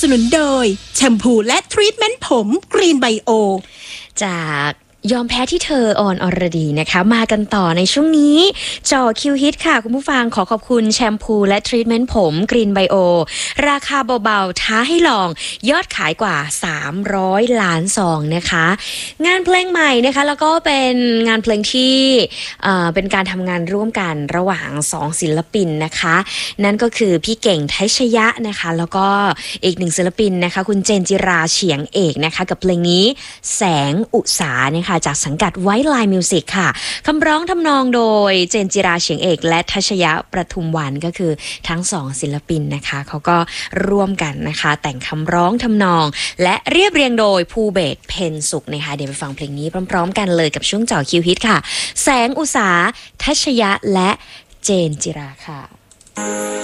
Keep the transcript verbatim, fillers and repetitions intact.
นุนโดยแชมพูและทรีทเมนต์ผมกรีนไบโอจากยอมแพ้ที่เธอออนอรดีนะคะมากันต่อในช่วงนี้จ่อคิวฮิตค่ะคุณผู้ฟังขอขอบคุณแชมพูและทรีทเมนต์ผมกรีนไบโอราคาเบาๆท้าให้ลองยอดขายกว่าสามร้อยล้านซองนะคะงานเพลงใหม่นะคะแล้วก็เป็นงานเพลงที่เอ่อเป็นการทำงานร่วมกันระหว่างสองศิลปินนะคะนั่นก็คือพี่เก่งไทชยะนะคะแล้วก็อีกหนึ่งศิลปินนะคะคุณเจนจิราเฉียงเอกนะคะกับเพลงนี้แสงอุษาเนี่ยค่ะจากสังกัดไวท์ไลน์มิวสิกค่ะคำร้องทำนองโดยเจนจิราเฉียงเอกและทัชยะประทุมวรรณก็คือทั้งสองศิลปินนะคะเขาก็ร่วมกันนะคะแต่งคำร้องทำนองและเรียบเรียงโดยภูเบศรเพ็ญสุขนะคะเดี๋ยวไปฟังเพลงนี้พร้อมๆกันเลยกับช่วงเจาะคิวฮิตค่ะแสงอุษาทัชยะและเจนจิราค่ะ